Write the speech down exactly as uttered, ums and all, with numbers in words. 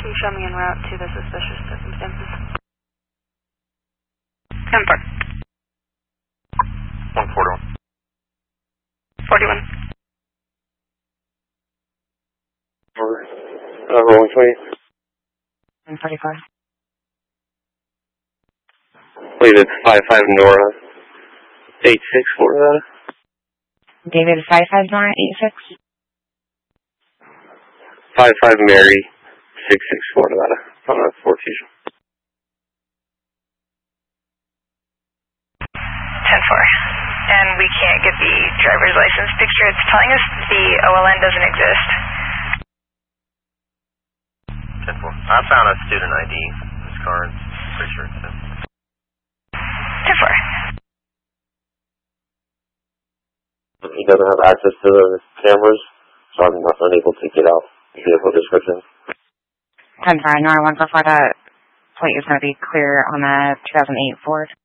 Can you show me en route to the suspicious circumstances? ten four. one forty-one. forty-one. Uh, rolling twenty. one forty-four. David five five Nora. eight six four Nevada. David five five Nora eight six. five five Mary. six six four Nevada. On a four fusion. ten four. And we can't get the driver's license picture. It's telling us the O L N doesn't exist. ten four. I found a student I D. This card. Pretty sure it's him. ten four. He doesn't have access to the cameras, so I'm not unable to get out vehicle description. ten four. Nora one four four. The plate is going to be clear on the two thousand eight Ford.